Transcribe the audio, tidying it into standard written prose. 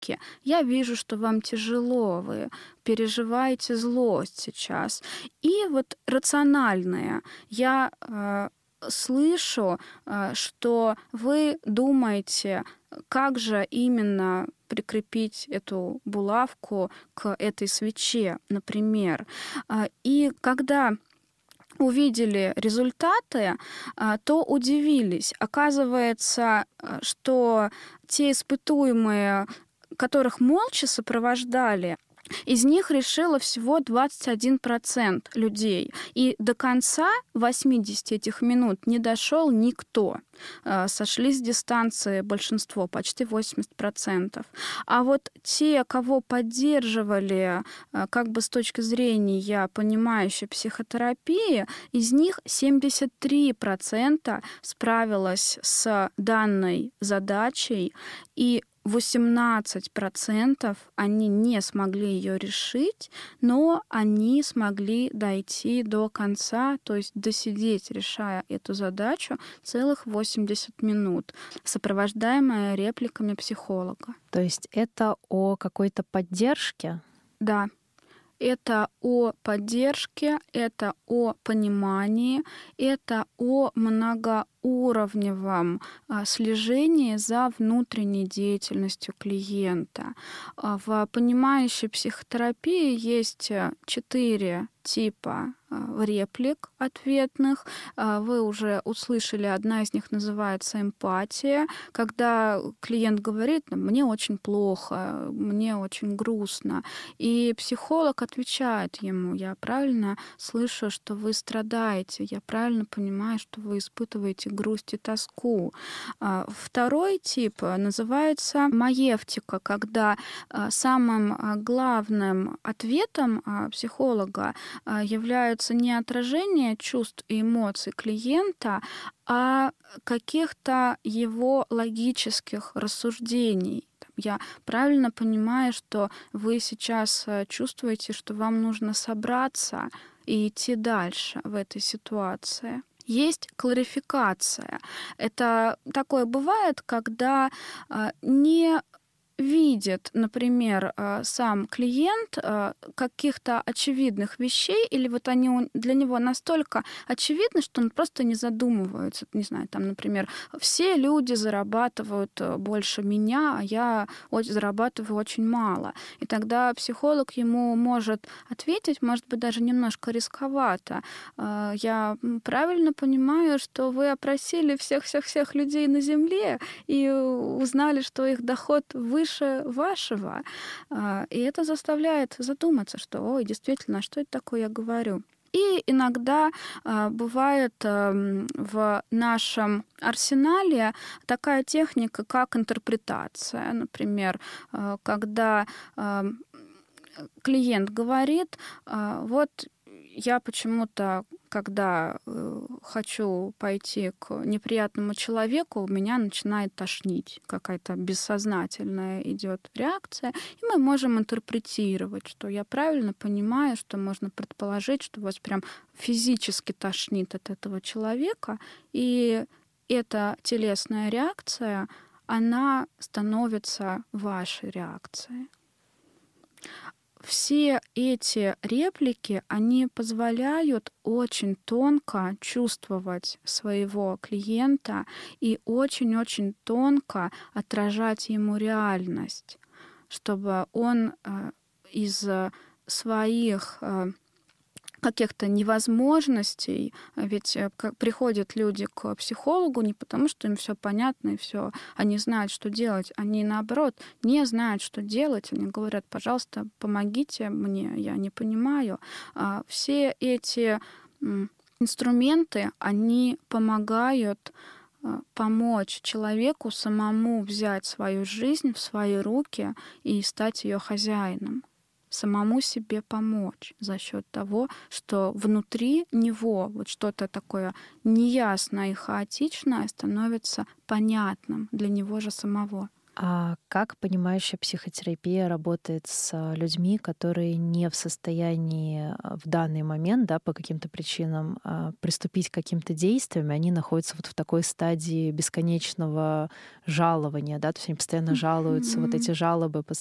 реплики. Я вижу, что вам тяжело, вы переживаете злость сейчас. И вот рациональные. Я слышу, что вы думаете, как же именно прикрепить эту булавку к этой свече, например. И когда увидели результаты, то удивились. Оказывается, что те испытуемые, которых молча сопровождали, из них решило всего 21% людей. И до конца 80 этих минут не дошел никто. Сошли с дистанции большинство, почти 80%. А вот те, кого поддерживали как бы с точки зрения понимающей психотерапии, из них 73% справилось с данной задачей, и 18% они не смогли ее решить, но они смогли дойти до конца, то есть досидеть, решая эту задачу, целых 80 минут, сопровождаемая репликами психолога. То есть это о какой-то поддержке? Да. Это о поддержке, это о понимании, это о многоуровневом слежении за внутренней деятельностью клиента. В понимающей психотерапии есть 4 типа реплик ответных. Вы уже услышали, одна из них называется эмпатия, когда клиент говорит: «Мне очень плохо, мне очень грустно». И психолог отвечает ему: «Я правильно слышу, что вы страдаете, я правильно понимаю, что вы испытываете грусть и тоску». Второй тип называется маевтика, когда самым главным ответом психолога являются не отражение чувств и эмоций клиента, а каких-то его логических рассуждений. Я правильно понимаю, что вы сейчас чувствуете, что вам нужно собраться и идти дальше в этой ситуации. Есть кларификация. Это такое бывает, когда не видит, например, сам клиент каких-то очевидных вещей, или вот они для него настолько очевидны, что он просто не задумывается. Не знаю, там, например, все люди зарабатывают больше меня, а я зарабатываю очень мало. И тогда психолог ему может ответить, может быть, даже немножко рисковато: «Я правильно понимаю, что вы опросили всех-всех-всех людей на Земле и узнали, что их доход выше вашего». И это заставляет задуматься, что, ой, действительно, что это такое я говорю. И иногда бывает в нашем арсенале такая техника, как интерпретация. Например, когда клиент говорит: «Вот я почему-то, когда хочу пойти к неприятному человеку, меня начинает тошнить». Какая-то бессознательная идет реакция. И мы можем интерпретировать, что я правильно понимаю, что можно предположить, что вас прям физически тошнит от этого человека. И эта телесная реакция, она становится вашей реакцией. Все эти реплики, они позволяют очень тонко чувствовать своего клиента и очень-очень тонко отражать ему реальность, чтобы он из своих каких-то невозможностей, ведь приходят люди к психологу не потому, что им все понятно и все, они знают, что делать, они наоборот не знают, что делать, они говорят: «Пожалуйста, помогите мне, я не понимаю». Все эти инструменты, они помогают помочь человеку самому взять свою жизнь в свои руки и стать ее хозяином, самому себе помочь за счет того, что внутри него вот что-то такое неясное и хаотичное становится понятным для него же самого. А как понимающая психотерапия работает с людьми, которые не в состоянии в данный момент, да, по каким-то причинам приступить к каким-то действиям, и они находятся вот в такой стадии бесконечного жалования, да, то есть они постоянно жалуются, вот Мгм. эти жалобы